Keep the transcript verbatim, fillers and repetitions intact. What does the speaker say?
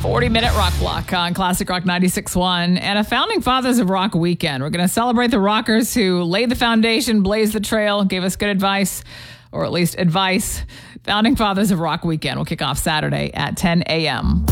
forty-minute rock block on Classic Rock ninety-six point one and a Founding Fathers of Rock weekend. We're going to celebrate the rockers who laid the foundation, blazed the trail, gave us good advice, or at least advice. Founding Fathers of Rock weekend will kick off Saturday at ten a.m.